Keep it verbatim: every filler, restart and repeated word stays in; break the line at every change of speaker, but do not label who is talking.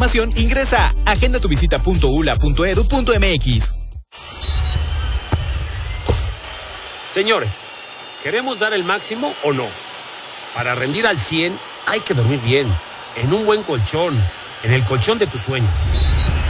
información, ingresa a agenda tu visita punto u l a punto e d u punto m x.
Señores, ¿queremos dar el máximo o no? Para rendir al cien hay que dormir bien, en un buen colchón, en el colchón de tus sueños.